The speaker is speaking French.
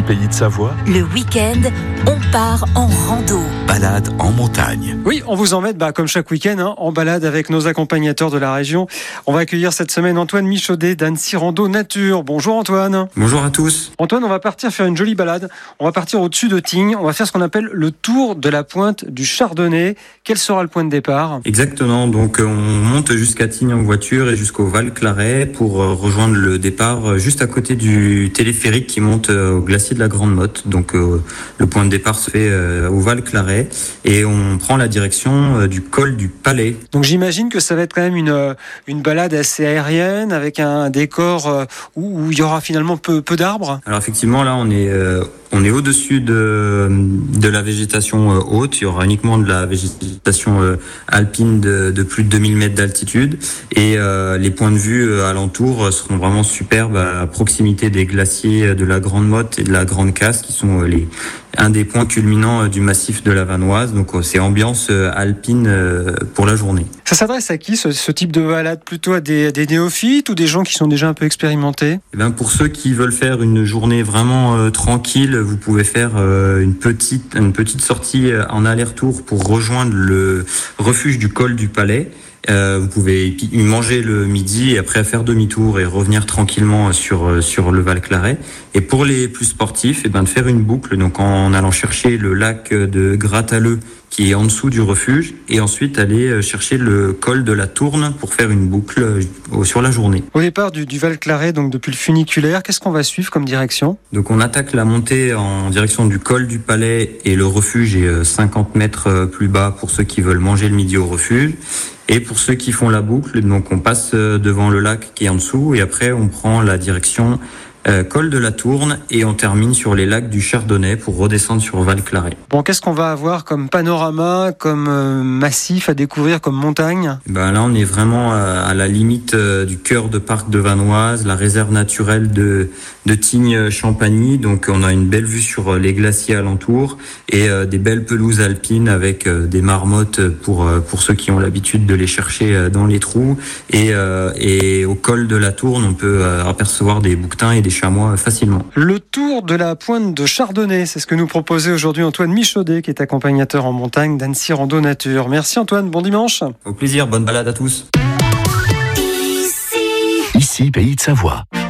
Pays de Savoie, Le week-end, on part en rando. balade en montagne. Oui, on vous emmène, comme chaque week-end, en balade avec nos accompagnateurs de la région. On va accueillir cette semaine Antoine Michaudet d'Annecy Rando Nature. Bonjour Antoine. Bonjour à tous. Antoine, on va partir faire une jolie balade. On va partir au-dessus de Tignes. On va faire ce qu'on appelle le tour de la pointe du Chardonnay. Quel sera le point de départ ? Exactement, donc on monte jusqu'à Tignes en voiture et jusqu'au Val-Claret pour rejoindre le départ juste à côté du téléphérique qui monte au glacier de la Grande Motte. Donc le point de départ se fait au Val-Claret et on prend la direction du col du Palais. Donc j'imagine que ça va être quand même une balade assez aérienne avec un décor où il y aura finalement peu d'arbres. Alors effectivement là on est au-dessus de la végétation haute. Il y aura uniquement de la végétation alpine de plus de 2000 mètres d'altitude et les points de vue alentour seront vraiment superbes à proximité des glaciers de la Grande Motte et de la Grande Casse qui sont un des points culminants du massif de la Vanoise. Donc c'est ambiance alpine pour la journée. Ça s'adresse à qui ce type de balade ? Plutôt à des néophytes ou des gens qui sont déjà un peu expérimentés ? Eh ben pour ceux qui veulent faire une journée vraiment tranquille, vous pouvez faire une petite sortie en aller-retour pour rejoindre le refuge du col du Palais. Vous pouvez manger le midi et après faire demi-tour et revenir tranquillement sur le Val-Claret. Et pour les plus sportifs, de faire une boucle, donc en allant chercher le lac de Grattaleux qui est en dessous du refuge et ensuite aller chercher le col de la Tourne pour faire une boucle sur la journée. Au départ du Val-Claret, donc depuis le funiculaire, qu'est-ce qu'on va suivre comme direction ? Donc on attaque la montée en direction du col du Palais et le refuge est 50 mètres plus bas pour ceux qui veulent manger le midi au refuge. Et pour ceux qui font la boucle, donc on passe devant le lac qui est en dessous et après on prend la direction col de la Tourne et on termine sur les lacs du Chardonnay pour redescendre sur Val-Claret. Bon, qu'est-ce qu'on va avoir comme panorama, comme massif à découvrir, comme montagne ? Là, on est vraiment à la limite du cœur de parc de Vanoise, la réserve naturelle de Tignes-Champagny. Donc, on a une belle vue sur les glaciers alentours et des belles pelouses alpines avec des marmottes pour ceux qui ont l'habitude de les chercher dans les trous. Et au col de la Tourne, on peut apercevoir des bouquetins et des chamois facilement. Le tour de la pointe de Chardonnay, c'est ce que nous proposait aujourd'hui Antoine Michaudet, qui est accompagnateur en montagne d'Annecy Rando Nature. Merci Antoine, bon dimanche. Au plaisir, bonne balade à tous. Ici Pays de Savoie.